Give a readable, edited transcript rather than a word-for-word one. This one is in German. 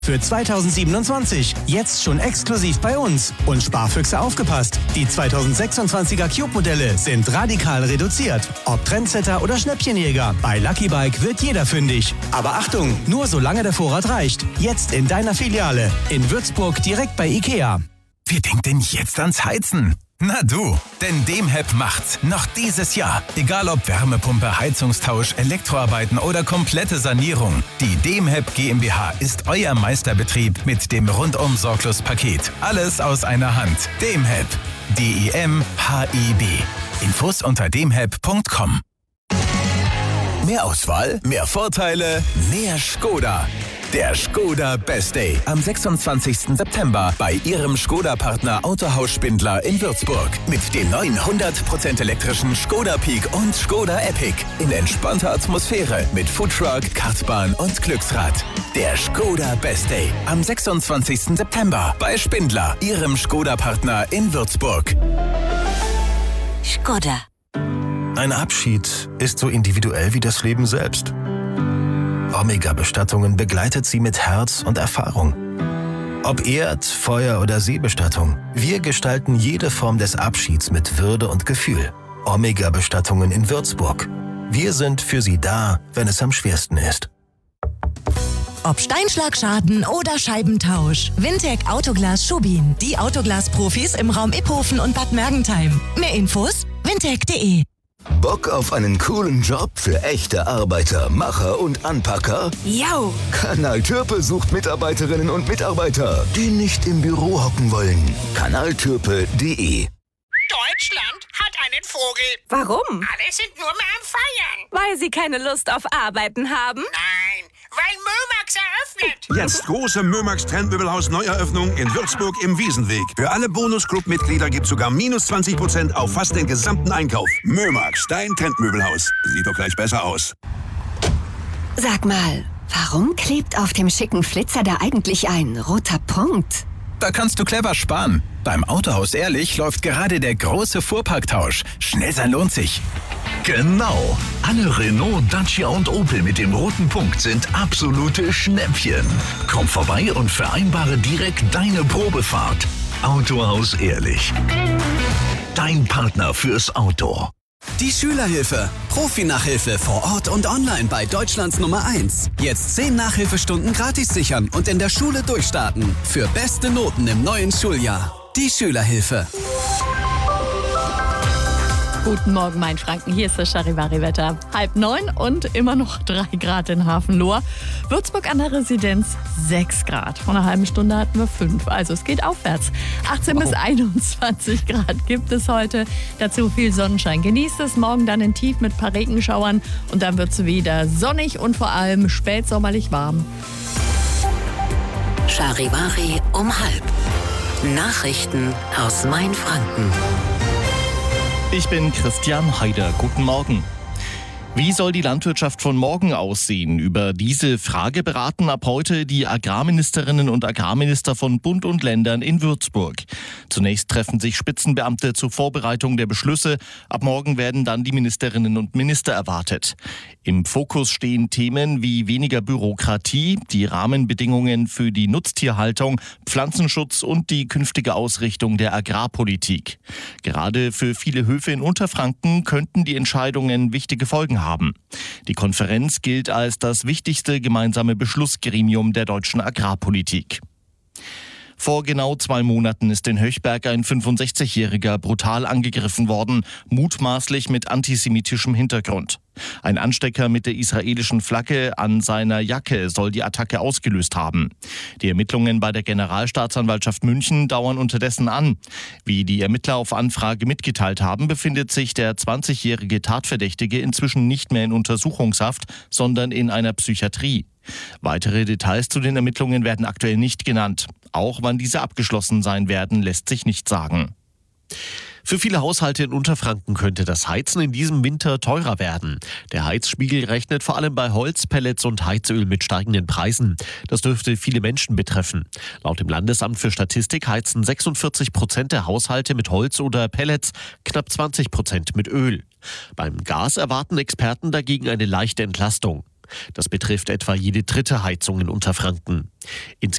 Für 2027 jetzt schon exklusiv bei uns. Und Sparfüchse aufgepasst. Die 2026er Cube-Modelle sind radikal reduziert. Ob Trendsetter oder Schnäppchenjäger, bei Lucky Bike wird jeder fündig. Aber Achtung, nur solange der Vorrat reicht. Jetzt in deiner Filiale. In Würzburg direkt bei IKEA. Wer denkt denn jetzt ans Heizen? Na du, denn Demheb macht's noch dieses Jahr. Egal ob Wärmepumpe, Heizungstausch, Elektroarbeiten oder komplette Sanierung. Die Demheb GmbH ist euer Meisterbetrieb mit dem Rundum-Sorglos-Paket. Alles aus einer Hand. Demheb. DEMHEB. Infos unter demheb.com. Mehr Auswahl, mehr Vorteile, mehr Skoda. Der Skoda Best Day am 26. September bei Ihrem Skoda-Partner Autohaus Spindler in Würzburg. Mit dem neuen 100% elektrischen Skoda Peak und Skoda Epic. In entspannter Atmosphäre mit Foodtruck, Kartbahn und Glücksrad. Der Skoda Best Day am 26. September bei Spindler, Ihrem Skoda-Partner in Würzburg. Skoda. Ein Abschied ist so individuell wie das Leben selbst. Omega-Bestattungen begleitet sie mit Herz und Erfahrung. Ob Erd-, Feuer- oder Seebestattung, wir gestalten jede Form des Abschieds mit Würde und Gefühl. Omega-Bestattungen in Würzburg. Wir sind für Sie da, wenn es am schwersten ist. Ob Steinschlagschaden oder Scheibentausch. Wintec Autoglas Schubin. Die Autoglas-Profis im Raum Iphofen und Bad Mergentheim. Mehr Infos: wintec.de. Bock auf einen coolen Job für echte Arbeiter, Macher und Anpacker? Yo! Kanal Türpe sucht Mitarbeiterinnen und Mitarbeiter, die nicht im Büro hocken wollen. Kanaltürpe.de. Deutschland hat einen Vogel. Warum? Alle sind nur mehr am Feiern. Weil sie keine Lust auf Arbeiten haben? Nein, weil Mömax eröffnet. Jetzt große Mömax Trendmöbelhaus Neueröffnung in Würzburg im Wiesenweg. Für alle Bonus-Club-Mitglieder gibt es sogar minus 20% auf fast den gesamten Einkauf. Mömax, dein Trendmöbelhaus. Sieht doch gleich besser aus. Sag mal, warum klebt auf dem schicken Flitzer da eigentlich ein roter Punkt? Da kannst du clever sparen. Beim Autohaus Ehrlich läuft gerade der große Fuhrparktausch. Schnell sein lohnt sich. Genau. Alle Renault, Dacia und Opel mit dem roten Punkt sind absolute Schnäppchen. Komm vorbei und vereinbare direkt deine Probefahrt. Autohaus Ehrlich. Dein Partner fürs Auto. Die Schülerhilfe. Profi-Nachhilfe vor Ort und online bei Deutschlands Nummer 1. Jetzt 10 Nachhilfestunden gratis sichern und in der Schule durchstarten. Für beste Noten im neuen Schuljahr. Die Schülerhilfe. Guten Morgen, Mainfranken. Hier ist das Charivari-Wetter. 8:30 und immer noch 3 Grad in Hafenlohr. Würzburg an der Residenz 6 Grad. Vor einer halben Stunde hatten wir 5. Also es geht aufwärts. 18 bis 21 Grad gibt es heute. Dazu viel Sonnenschein. Genießt es morgen dann in Tief mit ein paar Regenschauern. Und dann wird es wieder sonnig und vor allem spätsommerlich warm. Charivari um 12:30. Nachrichten aus Mainfranken. Ich bin Christian Heider. Guten Morgen. Wie soll die Landwirtschaft von morgen aussehen? Über diese Frage beraten ab heute die Agrarministerinnen und Agrarminister von Bund und Ländern in Würzburg. Zunächst treffen sich Spitzenbeamte zur Vorbereitung der Beschlüsse. Ab morgen werden dann die Ministerinnen und Minister erwartet. Im Fokus stehen Themen wie weniger Bürokratie, die Rahmenbedingungen für die Nutztierhaltung, Pflanzenschutz und die künftige Ausrichtung der Agrarpolitik. Gerade für viele Höfe in Unterfranken könnten die Entscheidungen wichtige Folgen haben. Die Konferenz gilt als das wichtigste gemeinsame Beschlussgremium der deutschen Agrarpolitik. Vor genau 2 Monaten ist in Höchberg ein 65-Jähriger brutal angegriffen worden, mutmaßlich mit antisemitischem Hintergrund. Ein Anstecker mit der israelischen Flagge an seiner Jacke soll die Attacke ausgelöst haben. Die Ermittlungen bei der Generalstaatsanwaltschaft München dauern unterdessen an. Wie die Ermittler auf Anfrage mitgeteilt haben, befindet sich der 20-jährige Tatverdächtige inzwischen nicht mehr in Untersuchungshaft, sondern in einer Psychiatrie. Weitere Details zu den Ermittlungen werden aktuell nicht genannt. Auch wann diese abgeschlossen sein werden, lässt sich nicht sagen. Für viele Haushalte in Unterfranken könnte das Heizen in diesem Winter teurer werden. Der Heizspiegel rechnet vor allem bei Holz, Pellets und Heizöl mit steigenden Preisen. Das dürfte viele Menschen betreffen. Laut dem Landesamt für Statistik heizen 46% der Haushalte mit Holz oder Pellets, knapp 20% mit Öl. Beim Gas erwarten Experten dagegen eine leichte Entlastung. Das betrifft etwa jede dritte Heizung in Unterfranken.